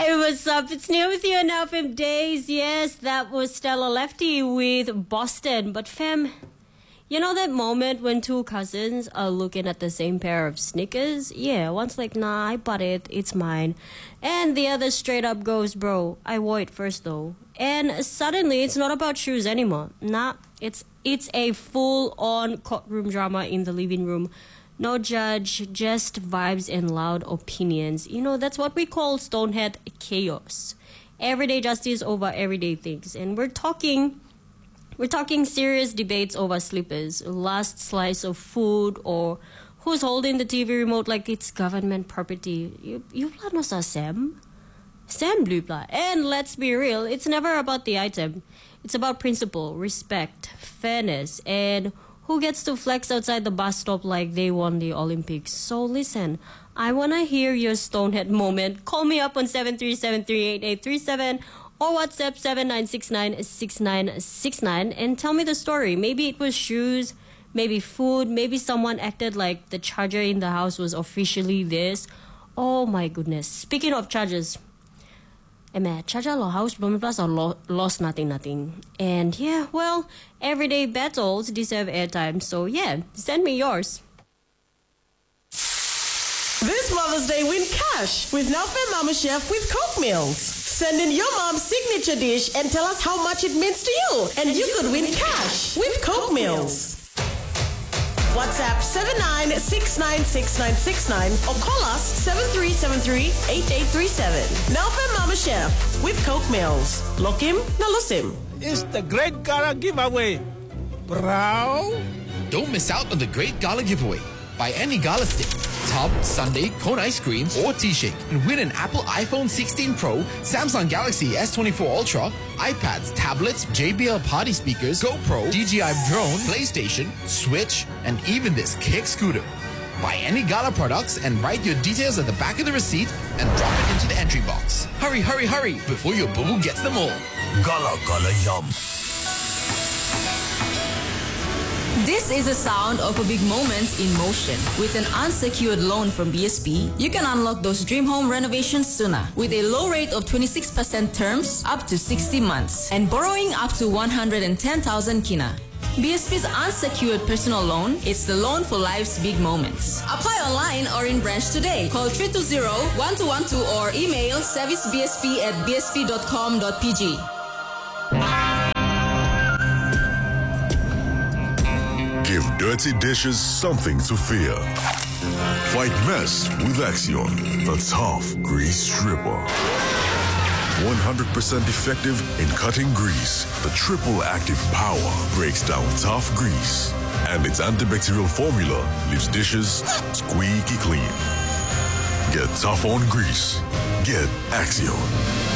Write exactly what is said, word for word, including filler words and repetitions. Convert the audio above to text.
Hey, what's up? It's Neil with you on F M Days. Yes, that was Stella Lefty with Boston. But fam, you know that moment when two cousins are looking at the same pair of sneakers? Yeah, one's like, nah, I bought it, it's mine. And the other straight up goes, bro, I wore it first though. And suddenly it's not about shoes anymore. Nah, it's it's a full-on courtroom drama in the living room. No judge, just vibes and loud opinions. You know, that's what we call Stonehead chaos. Everyday justice over everyday things. And we're talking we're talking serious debates over slippers, last slice of food, or who's holding the T V remote like it's government property. You you no sa Sam? Sam blue blah. And let's be real, it's never about the item. It's about principle, respect, fairness, and who gets to flex outside the bus stop like they won the Olympics. So listen, I want to hear your Stonehead moment. Call me up on seven three seven three eight eight three seven or WhatsApp seven nine six nine six nine six nine and tell me the story. Maybe it was shoes, maybe food, maybe someone acted like the charger in the house was officially this. Oh my goodness. Speaking of chargers, eh, charger lo house plus or lo- lost nothing nothing. And yeah, well, everyday battles deserve airtime. So yeah, send me yours. This Mother's Day, win cash with Nelfin Mama Chef with Coke Meals. Send in your mom's signature dish and tell us how much it means to you, and, and you, you could win cash with Coke Meals. WhatsApp seven nine six nine six nine six nine or call us seven three seven three eight eight three seven. Nelfin Mama Chef with Coke Meals. Lokim na lusim. It's the Great Gala Giveaway. Bro. Don't miss out on the Great Gala Giveaway. Buy any Gala stick, tub, sundae, cone ice cream, or T-shake and win an Apple iPhone sixteen Pro, Samsung Galaxy S twenty-four Ultra, iPads, tablets, J B L party speakers, GoPro, D J I drone, PlayStation, Switch, and even this kick scooter. Buy any Gala products and write your details at the back of the receipt and drop it into the entry box. Hurry, hurry, hurry before your boo-boo gets them all. Gala Gala Yum. This is the sound of a big moment in motion. With an unsecured loan from B S P, you can unlock those dream home renovations sooner with a low rate of twenty-six percent terms up to sixty months and borrowing up to one hundred ten thousand kina. B S P's unsecured personal loan, it's the loan for life's big moments. Apply online or in branch today. Call three two zero, one two one two or email servicebsp at b s p dot com dot p g. Give dirty dishes something to fear. Fight mess with Axion, the tough grease stripper. one hundred percent effective in cutting grease, the triple active power breaks down tough grease. And its antibacterial formula leaves dishes squeaky clean. Get tough on grease. Get Axion.